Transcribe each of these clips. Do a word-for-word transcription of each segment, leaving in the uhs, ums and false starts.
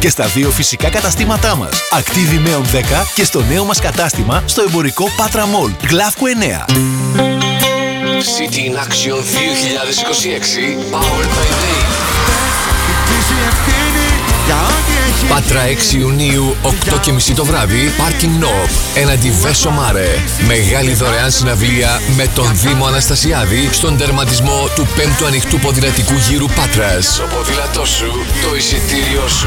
και στα δύο φυσικά καταστήματά μας. Ακτίβι Μέων δέκα και στο νέο μας κατάστημα στο εμπορικό Πάτρα Μολ, Γλαύκο εννέα. City in Action δύο χιλιάδες είκοσι έξι Powered by Dave. Πάτρα έξι Ιουνίου, οκτώ και μισή το βράδυ, Parking Knob, έναντι Βέσο Μάρε. Μεγάλη δωρεάν συναυλία με τον Δήμο Αναστασιάδη στον τερματισμό του πέμπτου ανοιχτού ποδηλατικού γύρου Πάτρας. Το ποδήλατό σου, το εισιτήριό σου.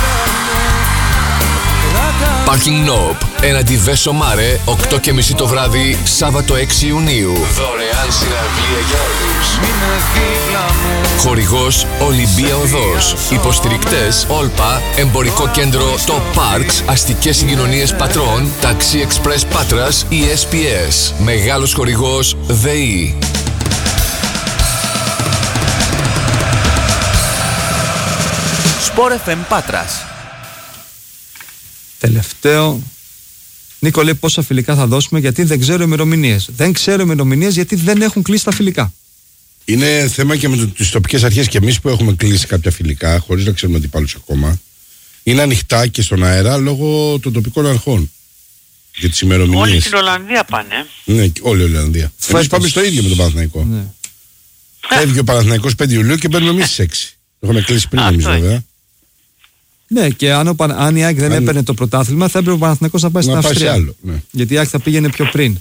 Parking Knob, έναντι Βέσο Μάρε, οκτώ και μισή το βράδυ, Σάββατο έξι Ιουνίου. Δωρεάν συναυλία για όλους. Χορηγός Ολυμπία Οδός. Υποστηρικτές Όλπα, Εμπορικό Κέντρο Top Parks, Αστικές Συγκοινωνίες Πατρών, Ταξί Express Πάτρας, ι ες πι ες. Μεγάλος χορηγός ΔΕΗ. Σπορ εφ εμ Πάτρας. Τελευταίο. Νίκο λέει πόσα φιλικά θα δώσουμε, γιατί δεν ξέρω ημερομηνίες. Δεν ξέρω ημερομηνίες γιατί δεν έχουν κλείσει τα φιλικά. Είναι θέμα και με τις τοπικές αρχές και εμείς που έχουμε κλείσει κάποια φιλικά, χωρίς να ξέρουμε αντιπάλους ακόμα. Είναι ανοιχτά και στον αέρα λόγω των τοπικών αρχών. Για τις ημερομηνίες. Όλοι στην Ολλανδία πάνε. Ναι, όλη η Ολλανδία. Εμείς πάμε στο ίδιο με τον Παναθηναϊκό. Ναι. Φεύγει ο Παναθηναϊκός πέντε Ιουλίου και μπαίνουμε εμείς στις έξι. Το έχουμε κλείσει πριν εμείς βέβαια. Ναι, και αν, ο, αν η ΑΕΚ δεν αν... έπαιρνε το πρωτάθλημα, θα έπρεπε ο Παναθηναϊκός να πάει στην Αυστρία. Άλλο, ναι. Γιατί η ΑΕΚ θα πήγαινε πιο πριν.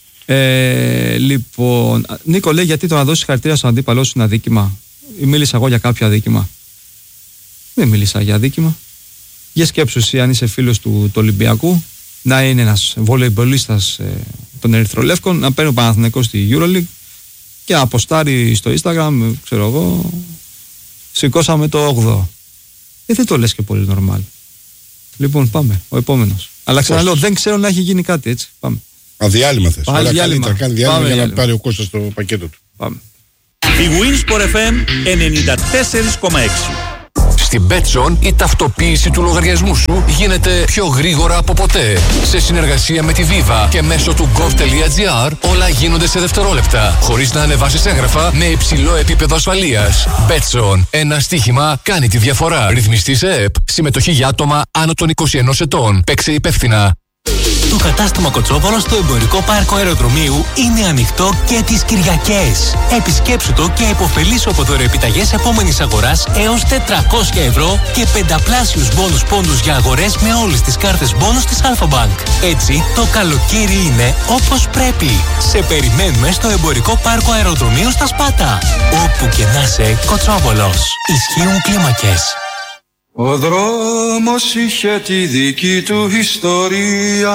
Ε, λοιπόν, Νίκο λέει, γιατί το να δώσει χαρακτήρα στον αντίπαλό σου είναι αδίκημα. Ή μίλησα εγώ για κάποιο αδίκημα? Δεν μίλησα για αδίκημα. Για σκέψου εσύ, αν είσαι φίλος του, του Ολυμπιακού, να είναι ένας βολεϊμπολίστας ε, των Ερυθρολεύκων, να παίρνει ο Παναθηναϊκός στη EuroLeague και να αποστάρει στο Instagram, ξέρω εγώ, σηκώσαμε το όγδοο. Ε, δεν το λες και πολύ νορμάλ. Λοιπόν, πάμε. Ο επόμενος. Αλλά ξαναλέω, δεν ξέρω να έχει γίνει κάτι έτσι. Πάμε. Αδιάλειμμα θες. Πάλι διάλειμμα. Κάνει διάλειμμα πάμε, για διάλειμμα. να πάρει ο Κώστας το πακέτο του. Πάμε. Η Winsport εφ εμ ενενήντα τέσσερα κόμμα έξι. Στην Betson η ταυτοποίηση του λογαριασμού σου γίνεται πιο γρήγορα από ποτέ. Σε συνεργασία με τη Viva και μέσω του gov.gr όλα γίνονται σε δευτερόλεπτα, χωρίς να ανεβάσεις έγγραφα, με υψηλό επίπεδο ασφαλείας. Betson. Ένα στοίχημα κάνει τη διαφορά. Ρυθμιστή σε ΕΕΠ. Συμμετοχή για άτομα άνω των είκοσι ενός ετών. Παίξε υπεύθυνα. Το κατάστημα Κοτσόβολο στο εμπορικό πάρκο αεροδρομίου είναι ανοιχτό και τις Κυριακές. Επισκέψου το και επωφελήσου από δωρεοεπιταγές επόμενης αγοράς έως τετρακόσια ευρώ και πενταπλάσιους μπόνους πόντους για αγορές με όλες τις κάρτες μπόνους της Alpha Bank. Έτσι, το καλοκαίρι είναι όπως πρέπει. Σε περιμένουμε στο εμπορικό πάρκο αεροδρομίου στα Σπάτα. Όπου και να σε, Κοτσόβολος. Ισχύουν κλίμακες. Ο δρόμος είχε τη δική του ιστορία.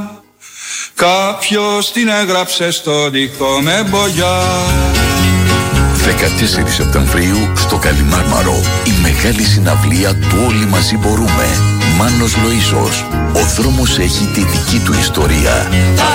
Κάποιος την έγραψε στο δικό με μπογιά. δεκατέσσερις Σεπτεμβρίου στο Καλιμάρμαρο. Η μεγάλη συναυλία του Όλοι Μαζί Μπορούμε. Μάνος Λοΐσος. Ο δρόμος έχει τη δική του ιστορία.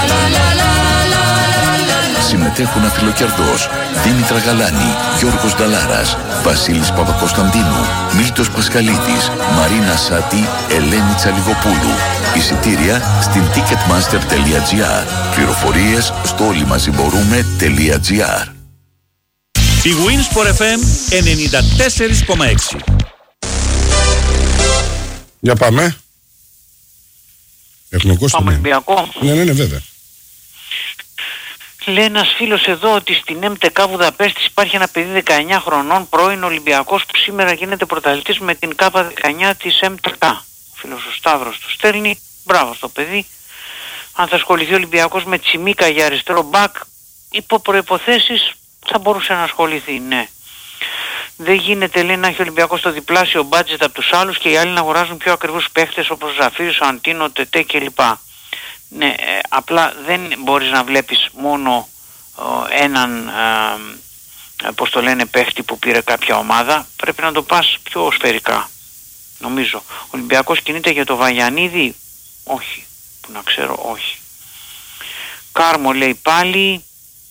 Συμμετέχουν Αφιλοκερδός, Δήμητρα Γαλάνη, Γιώργος Νταλάρας, Βασίλης Παπακοσταντίνου, Μίλτος Πασχαλίδης, Μαρίνα Σάτη, Ελένη Τσαλιγοπούλου. Εισιτήρια στην ticketmaster τελεία gr. Πληροφορίες στο όλοιμαζιμπορούμε.gr. Η Winsport εφ εμ ενενήντα τέσσερα κόμμα έξι. Για πάμε. Έχουμε Κώστα. Πάμε Ολυμπιακό. Ναι, ναι, ναι, βέβαια. Λέει ένας φίλος εδώ ότι στην ΕΜΤΕΚΑ Βουδαπέστης υπάρχει ένα παιδί δεκαεννιά χρονών, πρώην Ολυμπιακός, που σήμερα γίνεται πρωταθλητής με την ΚΑΠΑ δεκαεννιά της ΕΜΤΕΚΑ. Ο φίλος ο Σταύρος του στέλνει, μπράβο στο παιδί. Αν θα ασχοληθεί ο Ολυμπιακός με Τσιμίκα για αριστερό μπακ, υπό προϋποθέσεις θα μπορούσε να ασχοληθεί, ναι. Δεν γίνεται, λέει, να έχει ο Ολυμπιακός το διπλάσιο μπάτζετ από τους άλλους και οι άλλοι να αγοράζουν πιο ακριβούς παίχτες όπως Ζαφύρης, Αντίνο, Τετέ κλπ. Ναι, ε, απλά δεν μπορείς να βλέπεις μόνο ε, έναν, ε, πώς το λένε, παίχτη που πήρε κάποια ομάδα. Πρέπει να το πας πιο σφαιρικά, νομίζω. Ο Ολυμπιακός κινείται για το Βαγιανίδη? Όχι, που να ξέρω, όχι. Κάρμο λέει πάλι.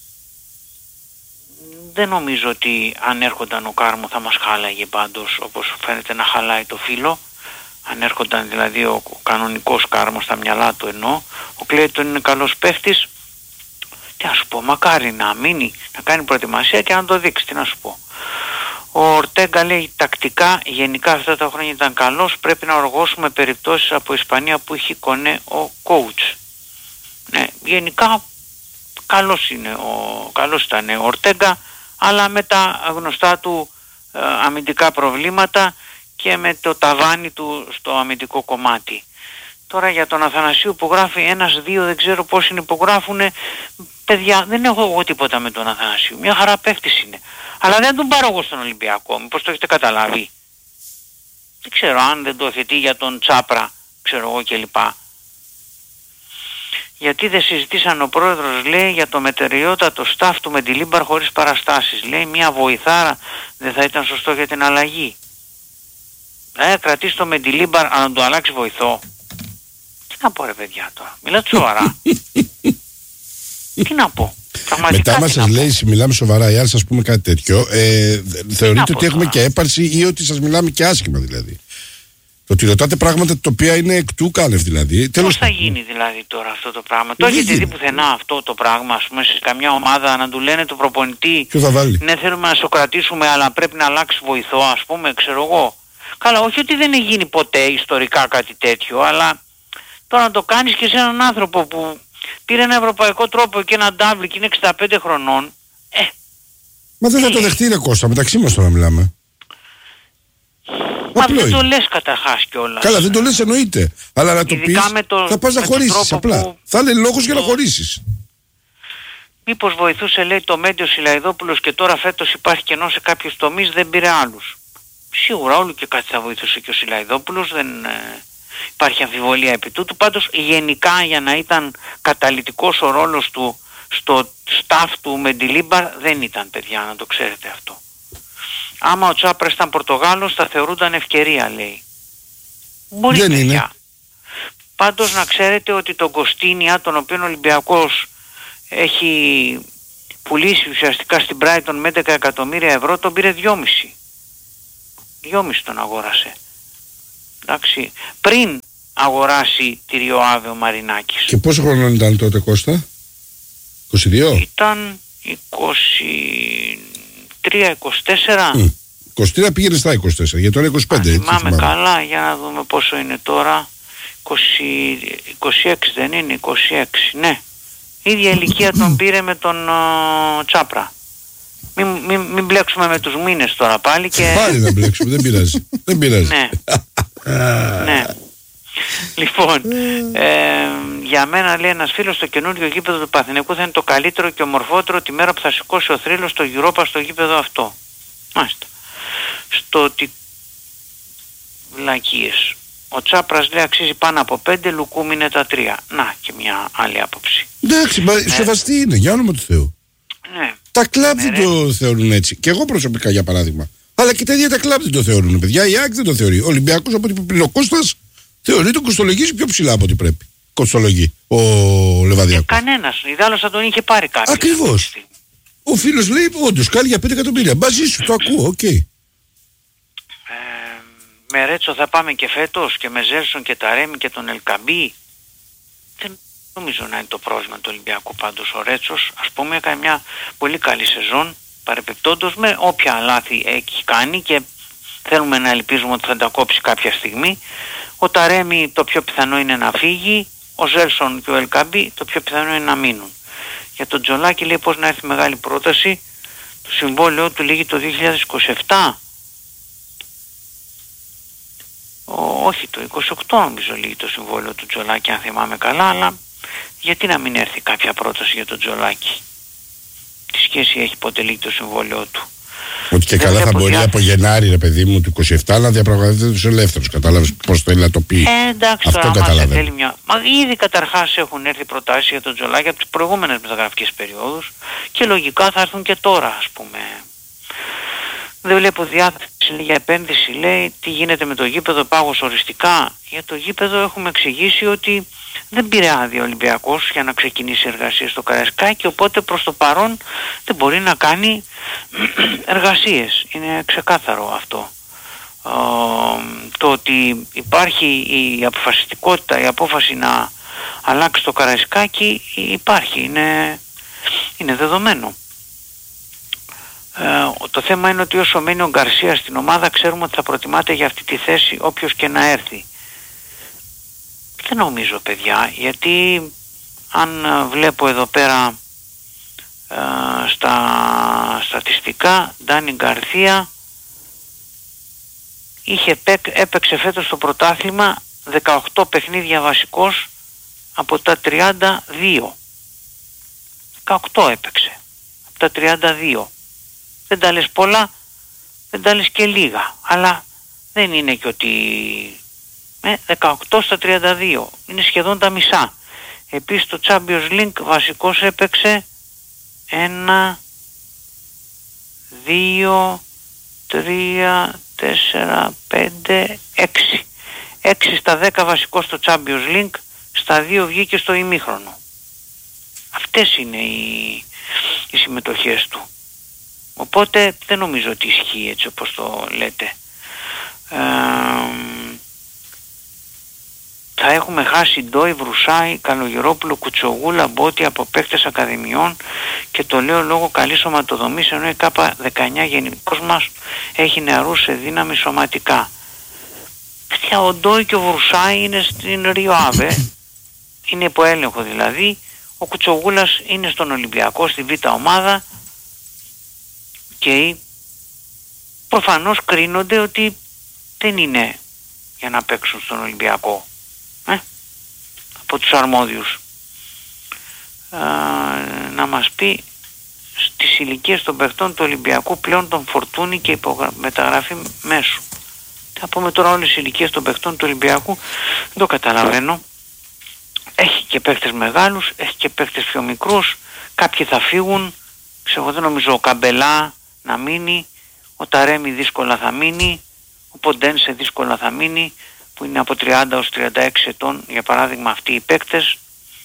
Δεν νομίζω ότι αν έρχονταν ο Κάρμο θα μας χάλαγε πάντως, όπως φαίνεται να χαλάει το φίλο. Αν έρχονταν δηλαδή ο κανονικός Κάρμος στα μυαλά του εννοώ. Ο Κλέιτον είναι καλός παίχτης. Τι να σου πω, μακάρι να μείνει, να κάνει προετοιμασία και να το δείξει, τι να σου πω. Ο Ορτέγκα λέει τακτικά γενικά αυτά τα χρόνια ήταν καλός, πρέπει να οργώσουμε περιπτώσεις από Ισπανία που είχε κονέ ο coach. Ναι, γενικά καλός είναι ο, καλός ήταν ο Ορτέγκα, αλλά με τα γνωστά του ε, αμυντικά προβλήματα και με το ταβάνι του στο αμυντικό κομμάτι. Τώρα για τον Αθανασίου που γράφει ένας δύο, δεν ξέρω πώς είναι που γράφουνε. Παιδιά, δεν έχω εγώ τίποτα με τον Αθανασίου. Μια χαρά παίχτης είναι. Αλλά δεν τον πάρω εγώ στον Ολυμπιακό. Μήπως το έχετε καταλάβει. Δεν ξέρω αν δεν το έχετε για τον Τσάπρα, ξέρω εγώ κλπ. Γιατί δεν συζητήσαν ο πρόεδρος, λέει, για το μετεριότατο staff του Μεντιλίμπαρ χωρίς παραστάσεις. Λέει μια βοηθάρα δεν θα ήταν σωστό για την αλλαγή. Ε, κρατήσει το Μεντιλίμπαρ αν να το αλλάξει βοηθό. Τι να πω ρε παιδιά τώρα, μιλάτε σοβαρά. Τι να πω. Μετά μας σας λέει, μιλάμε σοβαρά, ή αν σας πούμε κάτι τέτοιο, ε, θεωρείτε ότι έχουμε και έπαρση ή ότι σας μιλάμε και άσχημα δηλαδή. Το ότι ρωτάτε πράγματα τα οποία είναι εκ του κάνευ δηλαδή. Πώς θα γίνει δηλαδή τώρα αυτό το πράγμα. Το έχετε δει πουθενά αυτό το πράγμα, ας πούμε, σε καμιά ομάδα να του λένε του προπονητή, ναι θέλουμε να στο κρατήσουμε αλλά πρέπει να αλλάξει βοηθό, ας πούμε, ξέρω εγώ. Καλά, όχι ότι δεν έχει γίνει ποτέ ιστορικά κάτι τέτοιο, αλλά τώρα να το κάνεις και σε έναν άνθρωπο που πήρε ένα ευρωπαϊκό τρόπο και ένα ντάβλι και είναι εξήντα πέντε χρονών. Ε, Μα δεν θα το δεχτεί ρε Κώστα, μεταξύ μας τώρα μιλάμε. Μα δεν το λες καταρχάς κιόλας. Καλά, δεν το λες εννοείται. Αλλά να το πεις, το, θα πας να χωρίσεις απλά. Που... Θα είναι λόγος για να χωρίσεις. Μήπως βοηθούσε, λέει, το Μέντιο Σιλαϊδόπουλος και τώρα φέτος υπάρχει κενό σε κάποιους τομείς, δεν πήρε άλλους. Σίγουρα όλου και κάτι θα βοηθούσε και ο Σιλαϊδόπουλος, δεν ε, υπάρχει αμφιβολία επί τούτου. Πάντως γενικά για να ήταν καταλυτικός ο ρόλος του στο staff του Μεντιλίμπαρ δεν ήταν, παιδιά, να το ξέρετε αυτό. Άμα ο Τσάπρας ήταν Πορτογάλος θα θεωρούνταν ευκαιρία, λέει. Μπορεί, δεν παιδιά. Είναι. Πάντως να ξέρετε ότι τον Κωστίνια, τον οποίο ο Ολυμπιακός έχει πουλήσει ουσιαστικά στην Brighton με έντεκα εκατομμύρια ευρώ, τον πήρε δυόμισι. δυόμισι τον αγόρασε. Εντάξει. Πριν αγοράσει τη Ριοάβε ο Μαρινάκης. Και πόσο χρόνο ήταν τότε, Κώστα? είκοσι δύο? Ήταν είκοσι τρία είκοσι τέσσερα. Mm. είκοσι τρία πήγαινε στα είκοσι τέσσερα, γιατί τώρα είκοσι πέντε. Αν θυμάμαι καλά, για να δούμε πόσο είναι τώρα. είκοσι, είκοσι έξι δεν είναι, είκοσι έξι, ναι. Ίδια ηλικία τον πήρε με τον uh, Τσάπρα. Μην, μην, μην μπλέξουμε με τους μήνες τώρα πάλι και... Πάλι να μπλέξουμε, δεν πειράζει. Δεν πειράζει. Ναι. Ναι. Λοιπόν, ε, για μένα, λέει ένας φίλος, το καινούριο γήπεδο του Παθηναϊκού θα είναι το καλύτερο και ομορφότερο τη μέρα που θα σηκώσει ο θρύλος στο Europa στο γήπεδο αυτό. Μάλιστα. Στο ότι... Βλακίες. Ο Τσάπρας, λέει, αξίζει πάνω από πέντε, Λουκούμ είναι τα τρία. Να, και μια άλλη άποψη. Εντάξει, μα ναι. Σεβαστή είναι, για όνομα του Θεού. Ναι. Τα κλαμπ δεν το θεωρούν έτσι. Και εγώ προσωπικά, για παράδειγμα. Αλλά και τα ίδια τα κλαμπ δεν το θεωρούν, παιδιά. Η ΑΕΚ δεν το θεωρεί. Ο Ολυμπιακός, από ό,τι είπε πριν ο Κώστας, θεωρεί τον κοστολογίζει πιο ψηλά από ό,τι πρέπει. Κοστολογεί ο Λεβαδιακός. Ε, κανένας. Ιδάλλως θα τον είχε πάρει κάποιος. Ακριβώς. Ο φίλος λέει, όντως, κάνει για πέντε εκατομμύρια. Μαζί σου, το ακούω, οκ. Okay. Ε, με Ρέτσο θα πάμε και φέτος και με Ζέλσον και Ταρέμι και τον Ελκαμπή. Δεν νομίζω να είναι το πρόβλημα του Ολυμπιακού πάντως. Ο Ρέτσος, ας πούμε, έκανε μια πολύ καλή σεζόν, παρεπιπτόντως, με όποια λάθη έχει κάνει και θέλουμε να ελπίζουμε ότι θα τα κόψει κάποια στιγμή. Ο Ταρέμι το πιο πιθανό είναι να φύγει, ο Ζέλσον και ο Ελκαμπή το πιο πιθανό είναι να μείνουν. Για τον Τζολάκη, λέει, πώς να έρθει μεγάλη πρόταση, το συμβόλαιο του λήγει το δύο χιλιάδες είκοσι επτά. Ο, όχι, το είκοσι οκτώ νομίζω λήγει το συμβόλαιο του Τζολάκη, αν θυμάμαι καλά, αλλά γιατί να μην έρθει κάποια πρόταση για τον Τζολάκη? Τι σχέση έχει πότε λήγει το συμβόλαιο του? Ότι και καλά θα μπορεί διά... από Γενάρη, ρε παιδί μου, του είκοσι επτά να διαπραγματεύεται τους ελεύθερους. Κατάλαβες πώς θέλει να το πει? Ε, εντάξει, αυτό καταλαβαίνω. Θέλει μια... Μα ήδη καταρχάς έχουν έρθει προτάσεις για τον Τζολάκη από τις προηγούμενες μεταγραφικές περιόδους και λογικά θα έρθουν και τώρα, ας πούμε. Δεν βλέπω διάθεση για επένδυση, λέει. Τι γίνεται με το γήπεδο, πάγος οριστικά? Για το γήπεδο έχουμε εξηγήσει ότι δεν πήρε άδεια ο Ολυμπιακός για να ξεκινήσει εργασίες στο Καραϊσκάκι, οπότε προς το παρόν δεν μπορεί να κάνει εργασίες. Είναι ξεκάθαρο αυτό. Ε, το ότι υπάρχει η αποφασιστικότητα, η απόφαση να αλλάξει το Καραϊσκάκι υπάρχει, είναι, είναι δεδομένο. Ε, το θέμα είναι ότι όσο μένει ο Γκαρσία στην ομάδα, ξέρουμε ότι θα προτιμάται για αυτή τη θέση όποιος και να έρθει. Δεν νομίζω, παιδιά, γιατί αν βλέπω εδώ πέρα ε, στα στατιστικά, Ντάνι Γκαρσία είχε, έπαιξε φέτος στο πρωτάθλημα δεκαοκτώ παιχνίδια βασικός από τα τριάντα δύο. δεκαοκτώ έπαιξε από τα τριάντα δύο. Δεν τα λες πολλά, δεν τα λες και λίγα, αλλά δεν είναι και ότι ε, δεκαοκτώ στα τριάντα δύο είναι σχεδόν τα μισά. Επίσης το Champions League βασικός έπαιξε ένα, δύο, τρία, τέσσερα, πέντε, έξι. έξι στα δέκα βασικός στο Champions League, στα δύο βγήκε στο ημίχρονο. Αυτές είναι οι, οι συμμετοχές του. Οπότε δεν νομίζω ότι ισχύει έτσι όπως το λέτε. Ε, θα έχουμε χάσει Ντόι, Βρουσάη, Καλογερόπουλο, Κουτσογούλα, Μπότη από παίκτες ακαδημιών και το λέω λόγω καλής σωματοδομής, ενώ η ΚΑΠΑ δεκαεννιά γενικός μας έχει νεαρούς σε δύναμη σωματικά. Παιδιά, ο Ντόι και ο Βρουσάη είναι στην Ρίο Άβε, είναι υπό έλεγχο δηλαδή. Ο Κουτσογούλας είναι στον Ολυμπιακό, στη Β' ομάδα και προφανώς κρίνονται ότι δεν είναι για να παίξουν στον Ολυμπιακό ε? από τους αρμόδιους. Ε, να μας πει στις ηλικίες των παιχτών του Ολυμπιακού πλέον τον φορτούνι και υπογρα... μεταγραφή μέσου. Θα πούμε τώρα όλες οι ηλικίες των παιχτών του Ολυμπιακού, δεν το καταλαβαίνω. Έχει και παίχτες μεγάλους, έχει και παίχτες πιο μικρούς, κάποιοι θα φύγουν, ξέρω, δεν νομίζω ο Καμπελά να μείνει, ο Ταρέμι δύσκολα θα μείνει, ο Ποντένσε δύσκολα θα μείνει, που είναι από τριάντα έως τριάντα έξι ετών, για παράδειγμα αυτοί οι παίκτες.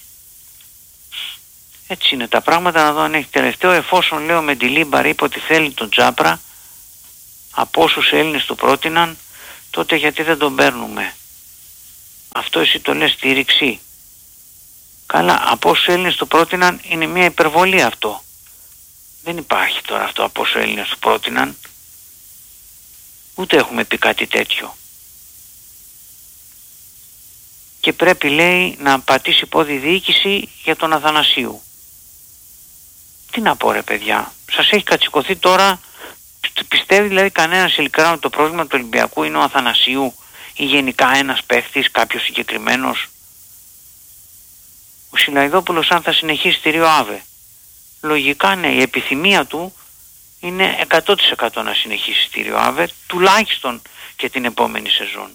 Έτσι είναι τα πράγματα. Να δω αν έχει τελευταίο. Εφόσον λέω με τη Λίμπαρ είπε ότι θέλει τον Τζάπρα, από όσους Έλληνες το πρότειναν, τότε γιατί δεν τον παίρνουμε? Αυτό εσύ το λες στήριξη? Καλά, από όσους Έλληνες το πρότειναν είναι μια υπερβολή αυτό. Δεν υπάρχει τώρα αυτό από όσους Έλληνες το πρότειναν. Ούτε έχουμε πει κάτι τέτοιο. Και πρέπει, λέει, να πατήσει πόδι διοίκηση για τον Αθανασίου. Τι να πω, ρε παιδιά, σας έχει κατσικωθεί τώρα? Πιστεύει δηλαδή κανένας ειλικρινά ότι το πρόβλημα του Ολυμπιακού είναι ο Αθανασίου ή γενικά ένας παίχτης, κάποιος συγκεκριμένος? Ο Σιλαϊδόπουλος αν θα συνεχίσει στη Ρίο Άβε, λογικά ναι, η επιθυμία του είναι εκατό τοις εκατό να συνεχίσει στη Ρίο Άβε, τουλάχιστον και την επόμενη σεζόν.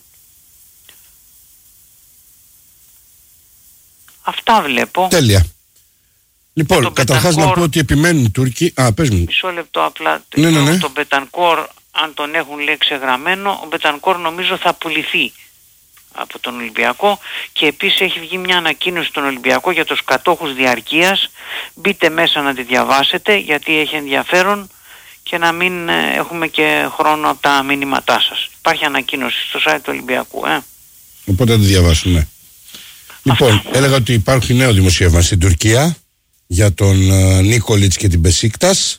Αυτά βλέπω. Τέλεια. Λοιπόν, καταρχάς να πω ότι επιμένουν οι Τούρκοι. Α, πες μου. Μισό λεπτό απλά. Ναι, ναι, ναι. Το Μπετανκόρ, αν τον έχουν λέει ξεγραμμένο, ο Μπετανκόρ νομίζω θα πουληθεί από τον Ολυμπιακό και επίσης έχει βγει μια ανακοίνωση στον Ολυμπιακό για τους κατόχους διαρκείας. Μπείτε μέσα να τη διαβάσετε γιατί έχει ενδιαφέρον και να μην ε, έχουμε και χρόνο από τα μηνύματά σας. Υπάρχει ανακοίνωση στο site του Ολυμπιακού. Ε. Οπότε θα τη διαβάσουμε. Λοιπόν, αυτά. Έλεγα ότι υπάρχει νέο δημοσίευμα στην Τουρκία για τον uh, Νίκολιτς και την Μπεσίκτας.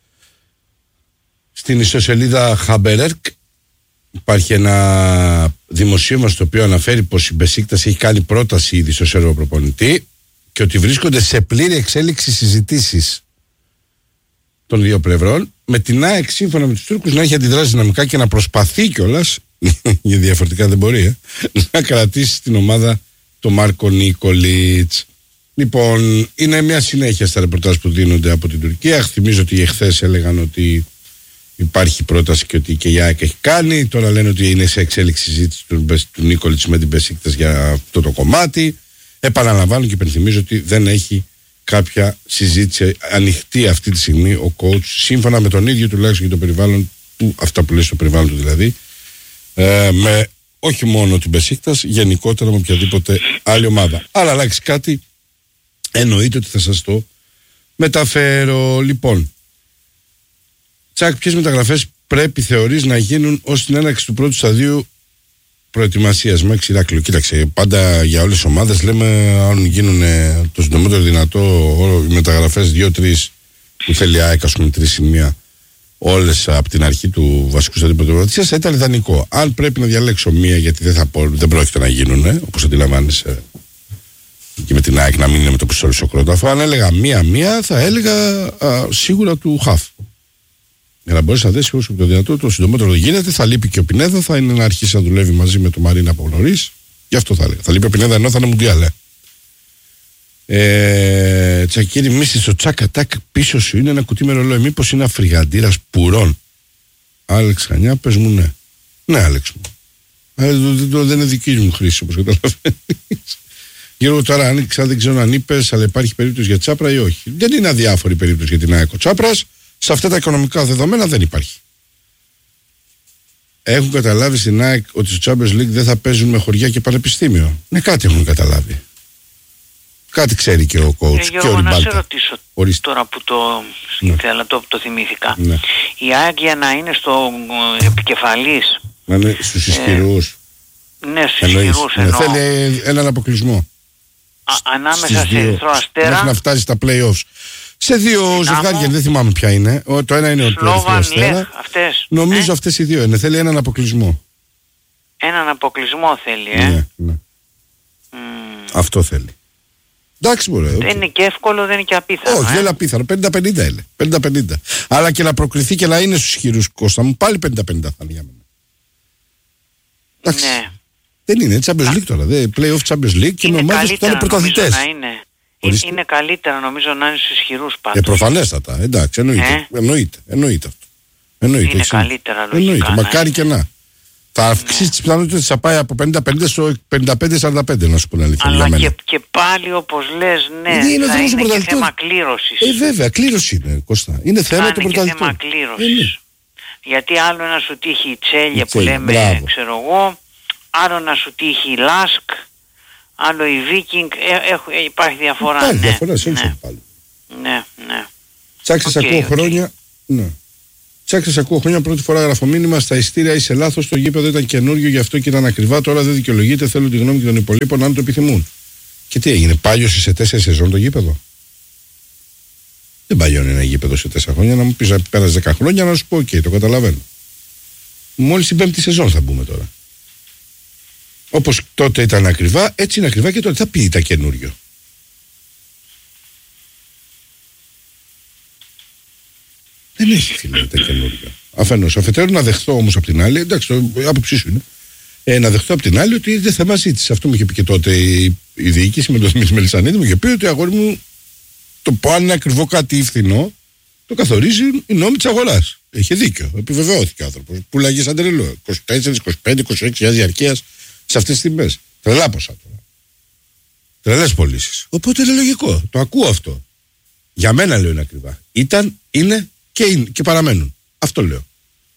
Στην ιστοσελίδα Χαμπερέρκ υπάρχει ένα δημοσίευμα στο οποίο αναφέρει πως η Μπεσίκτας έχει κάνει πρόταση ήδη στο Σέρβο προπονητή και ότι βρίσκονται σε πλήρη εξέλιξη συζητήσεις των δύο πλευρών, με την ΑΕΚ σύμφωνα με τους Τούρκους να έχει αντιδράσει δυναμικά και να προσπαθεί κιόλας, γιατί διαφορετικά δεν μπορεί, ε, να κρατήσει την ομάδα το Μάρκο Νίκολιτς. Λοιπόν, είναι μια συνέχεια στα ρεπορτάζ που δίνονται από την Τουρκία. Θυμίζω ότι εχθές έλεγαν ότι υπάρχει πρόταση και ότι και η ΑΕΚ έχει κάνει. Τώρα λένε ότι είναι σε εξέλιξη συζήτηση του, του Νίκολιτς με την Μπεσίκτας για αυτό το κομμάτι. Επαναλαμβάνω και υπενθυμίζω ότι δεν έχει κάποια συζήτηση ανοιχτή αυτή τη στιγμή ο coach, σύμφωνα με τον ίδιο τουλάχιστον για το περιβάλλον του, αυτά που λέει στο περιβάλλον του δηλαδή, ε, με όχι μόνο την Μπεσίκτας, γενικότερα με οποιαδήποτε άλλη ομάδα. Αλλά αλλάξει κάτι, εννοείται ότι θα σας το μεταφέρω. Λοιπόν, Τσακ, ποιες μεταγραφές πρέπει θεωρείς να γίνουν ως την έναρξη του πρώτου σταδίου προετοιμασίας με Ηράκλειο? Κοίταξε, πάντα για όλες τις ομάδες λέμε αν γίνουν το συντομότερο δυνατό οι μεταγραφές δύο τρεις που θέλει η ΑΕΚ, ας πούμε τρεις σημεία, όλες από την αρχή του βασικού στρατού πρωτοβουλίας, θα ήταν ιδανικό. Αν πρέπει να διαλέξω μία, γιατί δεν, θα πω, δεν πρόκειται να γίνουν, όπως αντιλαμβάνεσαι, και με την ΑΕΚ να μην είναι με το πιστόλι στο κρόταφο, αν έλεγα μία-μία, θα έλεγα α, σίγουρα του Χαφ. Για να μπορέσει να δέσει όσο το δυνατό, το συντομότερο γίνεται. Θα λείπει και ο Πινέδα, θα είναι να αρχίσει να δουλεύει μαζί με τον Μαρίνα από νωρίς. Γι' αυτό θα έλεγα. Θα λείπει ο Πινέδα ενώ θα είναι Μουντιάλ. Ε, Τσακίρι, μίστη στο τσάκα τάκ πίσω σου είναι ένα κουτί με ρολόι. Μήπως είναι αφριγαντήρας πουρών. Άλεξ Χανιά, πες μου ναι. Ναι, Άλεξ μου. Ε, το, το, το, δεν είναι δική μου χρήση, όπως καταλαβαίνεις. Γιώργο, τώρα αν δεν ξέρω αν είπες, αλλά υπάρχει περίπτωση για Τσάπρα ή όχι. Δεν είναι αδιάφορη περίπτωση για την ΑΕΚ ο Τσάπρας. Σε αυτά τα οικονομικά δεδομένα δεν υπάρχει. Έχουν καταλάβει στην ΑΕΚ ότι στο Champions League δεν θα παίζουν με χωριά και πανεπιστήμιο. Ναι, κάτι έχουν καταλάβει. Κάτι ξέρει και ο coach ε, και ο Ριμπάλτα. Να σε ρωτήσω Ορίστε. τώρα που το, ναι. το, το θυμήθηκα. Ναι. Η ΑΕΚ για να είναι στο επικεφαλής. Να είναι στους ισχυρούς. Ε, ναι, στους ισχυρούς ναι, εννοώ. Θέλει έναν αποκλεισμό. Α, ανάμεσα σε Ερυθρό Αστέρα. Μέχρι να φτάσει στα play-offs. Σε δύο ζευγάρια, δεν θυμάμαι ποια είναι. Το ένα είναι ο Ερυθρό Αστέρα. Νομίζω ε? αυτές οι δύο είναι. Θέλει έναν αποκλεισμό. Έναν αποκλεισμό θέλει, ε. Ναι, ναι. Mm. Αυτό θέλει. Εντάξει, μπορεί. Δεν okay. είναι και εύκολο, δεν είναι και απίθανο. Όχι, ε? δεν είναι απίθανο. πενήντα πενήντα είναι. πενήντα πενήντα. Αλλά και να προκριθεί και να είναι στους ισχυρούς, Κώστα μου, πάλι πενήντα πενήντα θα είναι για μένα. Εντάξει. Ναι. Δεν είναι Champions League τώρα. Δεν play-off Champions League και με ομάδες που θα είναι πρωταθλητές. Ορίστε. Είναι καλύτερα νομίζω να είναι στους ισχυρούς πάντως. Ε, προφανέστατα, εντάξει, εννοείται. Ε? Εννοείται, εννοείται αυτό. Εννοείται, είναι εξή. Καλύτερα λογικά. Εννοείται, μακάρι και να. Θα αυξήσει ναι. τις πιθανότητες θα πάει από πενήντα πενήντα στο πενήντα πέντε σαράντα πέντε, να σου πω την αλήθεια. Αλλά και, και πάλι όπως λες, ναι, είναι, είναι, θα είναι και θέμα κλήρωσης. Ε, βέβαια, κλήρωση είναι, Κώστα. Είναι θέμα του πρωταθλητού. Είναι θέμα κλήρωσης. Ε, γιατί άλλο να σου τύχει η Τσέλια που λέμε, μπράβο. Ξέρω εγώ, άλλο να σου τύχει η Λάσκ, άλλο η Βίκινγκ, ε, ε, υπάρχει διαφορά. Υπάρχει ναι, διαφορά, σε ναι, πάλι. Ναι, ναι. Τσάξες okay, ακούω okay. χρόνια. Ναι. Τσάξες ακούω χρόνια πρώτη φορά γράφω μήνυμα στα ειστήρια είσαι λάθος. Το γήπεδο ήταν καινούριο, γι' αυτό και ήταν ακριβά. Τώρα δεν δικαιολογείται. Θέλω τη γνώμη και των υπολείπων αν το επιθυμούν. Και τι έγινε, πάλιωσε σε τέσσερις σεζόν το γήπεδο. Δεν παλιώνει ένα γήπεδο σε τέσσερα χρόνια. Να μου πει πέρασε δέκα χρόνια να σου πω: OK, το καταλαβαίνω. Μόλις την πέμπτη σεζόν θα μπούμε τώρα. Όπως τότε ήταν ακριβά, έτσι είναι ακριβά και τότε θα πει ήταν καινούριο. Δεν έχει φίλε τα καινούργια. Αφενός. Αφετέρου να δεχθώ όμως από την άλλη, εντάξει, το άποψή σου είναι, ε, να δεχθώ από την άλλη ότι δεν θα μας ζήτησε. Αυτό μου είχε πει και τότε η, η διοίκηση με τον Δημήτρη Μελισσανίδη, μου είχε πει ότι αγόρι μου το πω αν είναι ακριβό κάτι ή φθηνό, το καθορίζει η νόμη της αγοράς. Έχει δίκιο. Επιβεβαιώθηκε ο άνθρωπος. Πουλάγε σαν τρελό. είκοσι τέσσερα, είκοσι πέντε, είκοσι έξι χιλιάδες διαρκείας σε αυτές τις τιμές. Τρελά ποσά τώρα. Τρελές πωλήσεις. Οπότε είναι λογικό. Το ακούω αυτό. Για μένα λέω είναι ακριβά. Ήταν, είναι και, είναι, και παραμένουν. Αυτό λέω.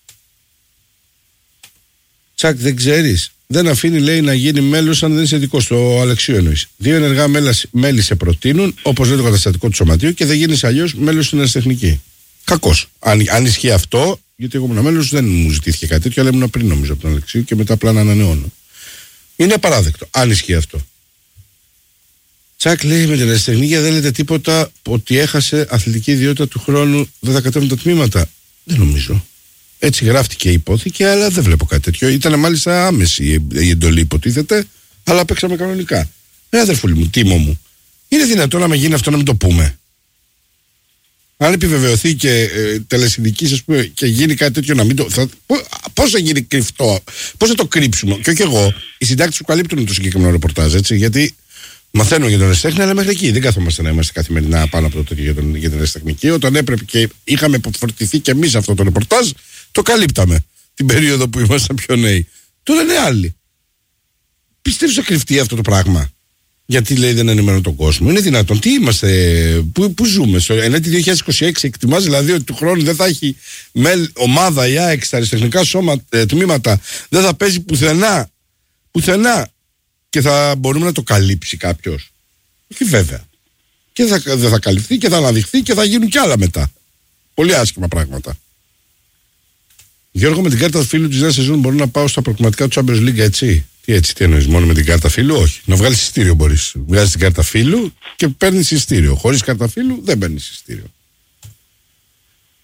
Τσακ, δεν ξέρεις. Δεν αφήνει, λέει, να γίνει μέλος αν δεν είσαι δικό στο Αλεξίου εννοείς. Δύο ενεργά μέλη σε προτείνουν, όπως λέει το καταστατικό του σωματείου, και δεν γίνεις αλλιώς μέλος στην αριστερνική. Κακός. Αν, αν ισχύει αυτό, γιατί εγώ ήμουν μέλος, δεν μου ζητήθηκε κάτι τέτοιο, αλλά ήμουν πριν νομίζω από τον Αλεξίου και μετά απλά να ανανεώνω. Είναι απαράδεκτο. Αν ισχύει αυτό. Τσακ, λέει, με την αριστερνική δεν λέτε τίποτα ότι έχασε αθλητική ιδιότητα του χρόνου, δεν θα κατέβουν τα τμήματα. Δεν νομίζω. Έτσι γράφτηκε η υπόθηκη, αλλά δεν βλέπω κάτι τέτοιο. Ήταν μάλιστα άμεση η εντολή, υποτίθεται, αλλά παίξαμε κανονικά. Ε, αδερφούλη μου, τίμο μου, είναι δυνατόν να με γίνει αυτό να μην το πούμε? Αν επιβεβαιωθεί και ε, τελεσυνδικής, ας πούμε, και γίνει κάτι τέτοιο να μην το. Θα, πώς θα γίνει κρυφτό, πώς θα το κρύψουμε? Και όχι εγώ, οι συντάκτες σου καλύπτουν το συγκεκριμένο ρεπορτάζ, έτσι, γιατί μαθαίνω για τον αριστέχνη, αλλά μέχρι εκεί δεν κάθομαστε να είμαστε καθημερινά πάνω από το τέτοιο για, τον, για την αριστεχνική. Όταν έπρεπε και είχαμε αποφορτηθεί και εμείς αυτό το ρεπορτάζ, το καλύπταμε την περίοδο που ήμασταν πιο νέοι. Τώρα είναι άλλοι. Πιστεύεις θα κρυφτεί αυτό το πράγμα? Γιατί λέει δεν ενημερώνει τον κόσμο? Είναι δυνατόν? Τι είμαστε, πού, πού ζούμε? Στο ενέτη δύο χιλιάδες είκοσι έξι εκτιμάς δηλαδή ότι του χρόνου δεν θα έχει μελ, ομάδα η ΑΕΚ στα αριστεχνικά σώμα, ε, τμήματα, δεν θα παίζει πουθενά, πουθενά, και θα μπορούμε να το καλύψει κάποιος? Όχι βέβαια. Και θα, δεν θα καλυφθεί και θα αναδειχθεί και θα γίνουν κι άλλα μετά. Πολύ άσχημα πράγματα. Γιώργο, με την κάρτα φίλου της νέας σεζόν μπορώ να πάω στα προκριματικά του Champions League, έτσι? Τι έτσι, τι εννοείς, μόνο με την κάρτα φίλου? Όχι. Να βγάλεις εισιτήριο μπορείς. Βγάζεις την κάρτα φίλου και παίρνεις εισιτήριο. Χωρίς κάρτα φίλου δεν παίρνεις εισιτήριο.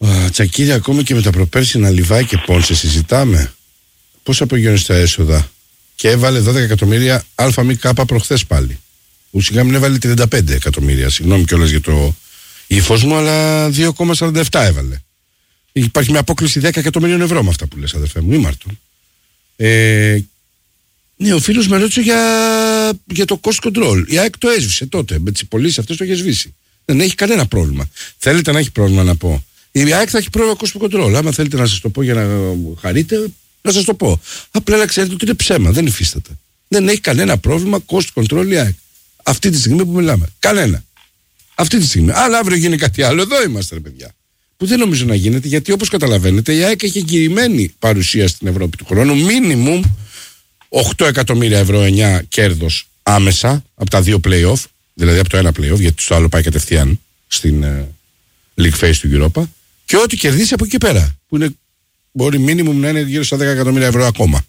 Τσακίρι, ακόμη και με τα προπέρσινα Λιβάη και Πόνσε συζητάμε. Πώς απογειώνει τα έσοδα. Και έβαλε δώδεκα εκατομμύρια ΑΜΚ προχθές πάλι. Ουσιαστικά μην έβαλε τριάντα πέντε εκατομμύρια. Συγγνώμη κιόλας για το ύφος μου, αλλά δύο κόμμα σαράντα επτά έβαλε. Υπάρχει μια απόκληση δέκα εκατομμυρίων ευρώ με αυτά που λες, αδερφέ μου, ήμαρτον. Ε, ναι, ο φίλος με ρώτησε για, για το cost control. Η ΑΕΚ το έσβησε τότε. Με τις πωλήσεις αυτές το είχε σβήσει. Δεν έχει κανένα πρόβλημα. Θέλετε να έχει πρόβλημα να πω. Η ΑΕΚ θα έχει πρόβλημα cost control. Άμα θέλετε να σας το πω για να χαρείτε, να σας το πω. Απλά να ξέρετε ότι είναι ψέμα. Δεν υφίσταται. Δεν έχει κανένα πρόβλημα cost control η ΑΕΚ. Αυτή τη στιγμή που μιλάμε. Κανένα. Αυτή τη στιγμή. Αλλά αύριο γίνει κάτι άλλο. Εδώ είμαστε, ρε παιδιά. Που δεν νομίζω να γίνεται, γιατί όπως καταλαβαίνετε η ΑΕΚ έχει εγγυημένη παρουσία στην Ευρώπη του χρόνου. Μίνιμουμ οκτώ εκατομμύρια ευρώ εννιά κέρδος άμεσα από τα δύο play-off, δηλαδή από το ένα play-off, γιατί το άλλο πάει κατευθείαν στην uh, League Phase του Europa, και ό,τι κερδίσει από εκεί πέρα, που είναι, μπορεί μίνιμουμ να είναι γύρω στα δέκα εκατομμύρια ευρώ ακόμα.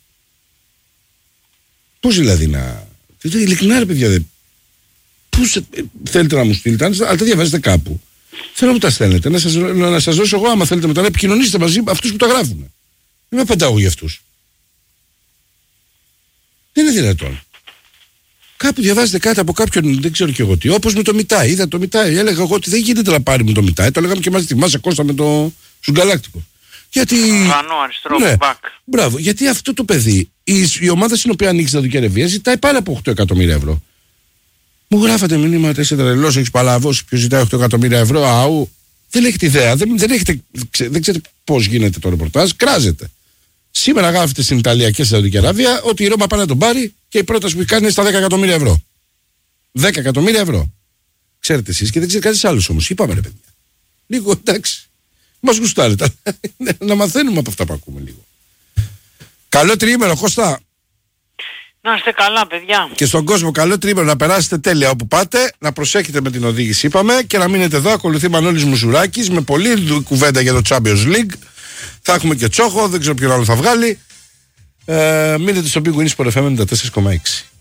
Πώς δηλαδή να. Ειλικρινά, ρε παιδιά, δεν. Πώς θέλετε να μου στείλετε, αλλά τα διαβάζετε κάπου. Θέλω να μου τα στέλνετε, να σας, να, να σας δώσω εγώ, άμα θέλετε μετά να επικοινωνήσετε μαζί με αυτούς που τα γράφουν. Δεν με απαντάω για αυτούς. Δεν είναι δυνατόν. Κάπου διαβάζετε κάτι από κάποιον, δεν ξέρω και εγώ τι. Όπως με το Μιτάι. Είδα το Μιτάι. Έλεγα εγώ ότι δεν γίνεται να πάρει με το Μιτάι. Το λέγαμε και μαζί. Θυμάσαι Κώστα με το Σουγκαλάκτικο. Γιατί. Βανό, αριστερό, ναι, back. Μπράβο. Γιατί αυτό το παιδί, η, η ομάδα στην οποία ανοίξει τα Δουκερεβία, ζητάει πάνω από οκτώ εκατομμύρια ευρώ. Μου γράφατε μηνύματα, είσαι τρελός, έχεις παλαβώσει, ποιος ζητάει οκτώ εκατομμύρια ευρώ. Αού. Δεν έχετε ιδέα. Δεν, δεν, έχετε, δεν ξέρετε πώς γίνεται το ρεπορτάζ. Κράζετε. Σήμερα γράφετε στην Ιταλία και στη Σαουδική Αραβία ότι η Ρώμα πάει να τον πάρει και η πρόταση που κάνει είναι στα δέκα εκατομμύρια ευρώ. δέκα εκατομμύρια ευρώ. Ξέρετε εσείς και δεν ξέρετε κανείς άλλος όμως. Είπαμε, ρε παιδιά. Λίγο εντάξει. Μας γουστάρετε. Να μαθαίνουμε από αυτά που ακούμε λίγο. Καλό τριήμερο, Κώστα. Να είστε καλά, παιδιά. Και στον κόσμο, καλό τριήμερο, να περάσετε τέλεια όπου πάτε, να προσέχετε με την οδήγηση, είπαμε, και να μείνετε εδώ. Ακολουθεί Μανώλης Μουσουράκης με πολλή κουβέντα για το Champions League. Θα έχουμε και Τσόχο, δεν ξέρω ποιον άλλο θα βγάλει. Ε, μείνετε στο Big Win Sport εφ εμ ενενήντα τέσσερα κόμμα έξι.